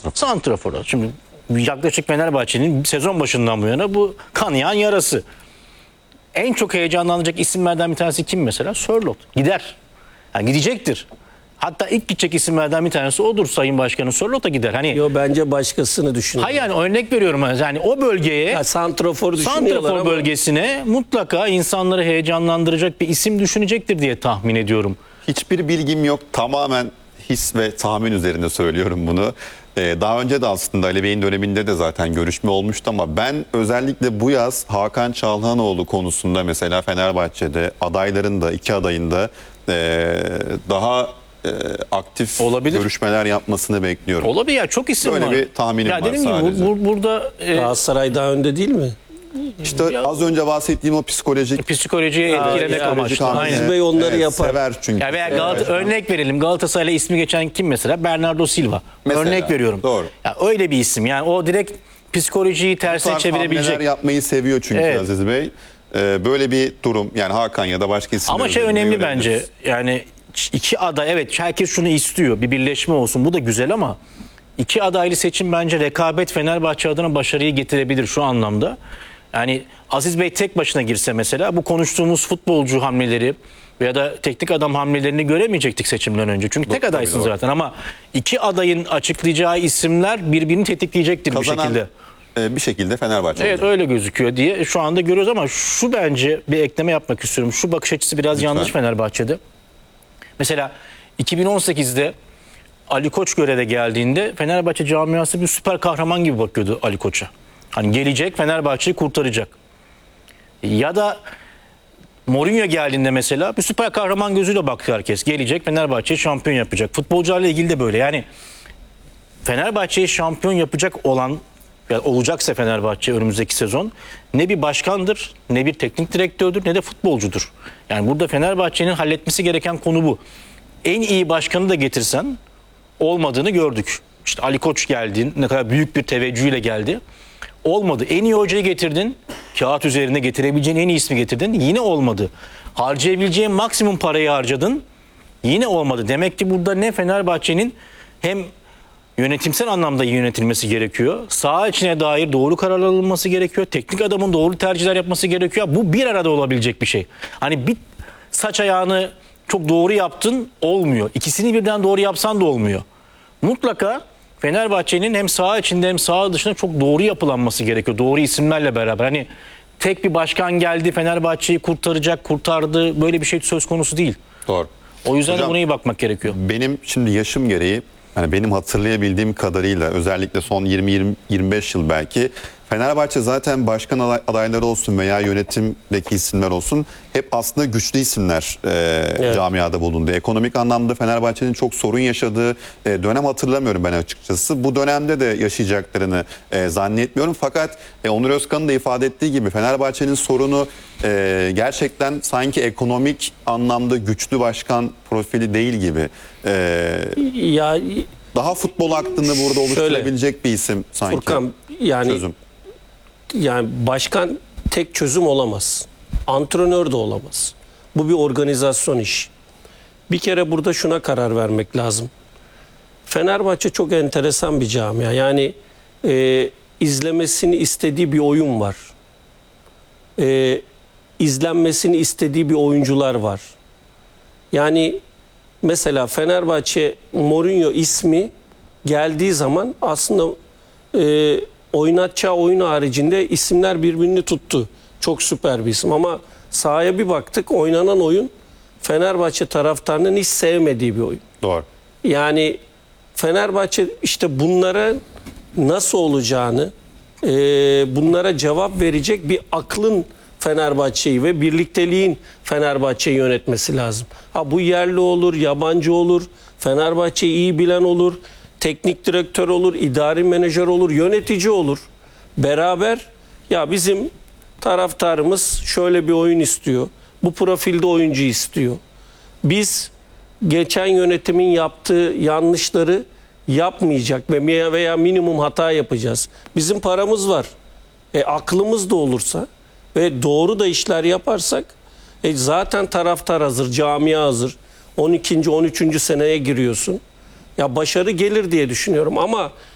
Santrafor. Şimdi yaklaşık Fenerbahçe'nin sezon başından bu yana bu kanayan yarası. En çok heyecanlanacak isimlerden bir tanesi kim mesela? Sörloth. Gider. Yani gidecektir. Hatta ilk gidecek isimlerden bir tanesi odur, Sayın Başkan'ın. Sörloth'a gider. Hani Yo, bence başkasını düşünüyor. hayır, yani örnek veriyorum. Yani o bölgeye, Ya, santrafor düşünüyorlar santrafor ama bölgesine mutlaka insanları heyecanlandıracak bir isim düşünecektir diye tahmin ediyorum. Hiçbir bilgim yok. Tamamen his ve tahmin üzerinde söylüyorum bunu. Daha önce de aslında Ali Bey'in döneminde de zaten görüşme olmuştu ama ben özellikle bu yaz Hakan Çalhanoğlu konusunda mesela Fenerbahçe'de adayların da iki adayın da daha aktif Olabilir. görüşmeler yapmasını bekliyorum. Olabilir ya, çok isim Böyle var. bir tahminim ya var dediğim gibi sadece. burada Galatasaray daha önde değil mi? İşte az önce bahsettiğim o psikolojik psikolojiyi etkilemek yani amaçlı. tahmini, Aynen. Aziz Bey onları yapar. Sever çünkü. Ya veya örnek verelim, Galatasaray'la ismi geçen kim mesela? Bernardo Silva. Mesela, örnek veriyorum. doğru. Ya öyle bir isim. Yani o direkt psikolojiyi Bu tersine tarz hamleler çevirebilecek. yapmayı seviyor çünkü Evet. Aziz Bey. Böyle bir durum, yani Hakan ya da başka isimler. Ama şey üzerinde önemli görebiliriz. bence. Yani iki aday, evet, herkes şunu istiyor. Bir birleşme olsun. Bu da güzel ama iki adaylı seçim bence rekabet Fenerbahçe adına başarıyı getirebilir şu anlamda. Yani Aziz Bey tek başına girse mesela bu konuştuğumuz futbolcu hamleleri veya da teknik adam hamlelerini göremeyecektik seçimden önce. Çünkü tek adaysın doğru. zaten ama iki adayın açıklayacağı isimler birbirini tetikleyecektir bir Kazanan şekilde. bir şekilde Fenerbahçe Evet, olacak. öyle gözüküyor diye şu anda görüyoruz ama şu, bence bir ekleme yapmak istiyorum. Şu bakış açısı biraz Lütfen. yanlış Fenerbahçe'de. Mesela 2018'de Ali Koç göreve geldiğinde Fenerbahçe camiası bir süper kahraman gibi bakıyordu Ali Koç'a. Hani gelecek, Fenerbahçe'yi kurtaracak. Ya da Mourinho geldiğinde mesela bir süper kahraman gözüyle baktı herkes. Gelecek, Fenerbahçe'yi şampiyon yapacak. Futbolcularla ilgili de böyle. Yani Fenerbahçe'yi şampiyon yapacak olan, yani olacaksa Fenerbahçe önümüzdeki sezon, ne bir başkandır, ne bir teknik direktördür, ne de futbolcudur. Yani burada Fenerbahçe'nin halletmesi gereken konu bu. En iyi başkanı da getirsen olmadığını gördük. İşte Ali Koç geldi, ne kadar büyük bir teveccühle geldi. Olmadı. En iyi hocayı getirdin, kağıt üzerinde getirebileceğin en iyi ismi getirdin, yine olmadı. Harcayabileceğin maksimum parayı harcadın, yine olmadı. Demek ki burada ne Fenerbahçe'nin hem yönetimsel anlamda iyi yönetilmesi gerekiyor, saha içine dair doğru kararlar alınması gerekiyor, teknik adamın doğru tercihler yapması gerekiyor. Bu bir arada olabilecek bir şey. Hani bir saç ayağını çok doğru yaptın, olmuyor. İkisini birden doğru yapsan da olmuyor. Mutlaka Fenerbahçe'nin hem saha içinde hem saha dışında çok doğru yapılanması gerekiyor. Doğru isimlerle beraber. Hani tek bir başkan geldi, Fenerbahçe'yi kurtaracak, kurtardı. Böyle bir şey söz konusu değil. Doğru. O yüzden Hocam, de buna iyi bakmak gerekiyor. benim şimdi yaşım gereği, hani benim hatırlayabildiğim kadarıyla özellikle son 20-25 yıl belki Fenerbahçe zaten başkan adayları olsun veya yönetimdeki isimler olsun hep aslında güçlü isimler camiada bulundu. Ekonomik anlamda Fenerbahçe'nin çok sorun yaşadığı dönem hatırlamıyorum ben açıkçası. Bu dönemde de yaşayacaklarını zannetmiyorum. Fakat Onur Özkan'ın da ifade ettiği gibi Fenerbahçe'nin sorunu gerçekten sanki ekonomik anlamda güçlü başkan profili değil gibi. Ya Daha futbol aklını burada oluşturabilecek bir isim sanki. Furkan, yani Çözüm. yani başkan tek çözüm olamaz. Antrenör de olamaz. Bu bir organizasyon işi. Bir kere burada şuna karar vermek lazım. Fenerbahçe çok enteresan bir camia. Yani izlemesini istediği bir oyun var. İzlenmesini istediği bir oyuncular var. Yani mesela Fenerbahçe Mourinho ismi geldiği zaman aslında oynatacağı oyun haricinde isimler birbirini tuttu. Çok süper bir isim ama sahaya bir baktık, oynanan oyun Fenerbahçe taraftarının hiç sevmediği bir oyun. Doğru. Yani Fenerbahçe işte bunlara nasıl olacağını, bunlara cevap verecek bir aklın Fenerbahçe'yi ve birlikteliğin Fenerbahçe'yi yönetmesi lazım. Ha, bu yerli olur, yabancı olur, Fenerbahçe'yi iyi bilen olur, teknik direktör olur, idari menajer olur, yönetici olur. Beraber ya bizim taraftarımız şöyle bir oyun istiyor, bu profilde oyuncu istiyor. Biz geçen yönetimin yaptığı yanlışları yapmayacak veya minimum hata yapacağız. Bizim paramız var. Aklımız da olursa ve doğru da işler yaparsak zaten taraftar hazır, camia hazır. 12. 13. seneye giriyorsun. Ya başarı gelir diye düşünüyorum ama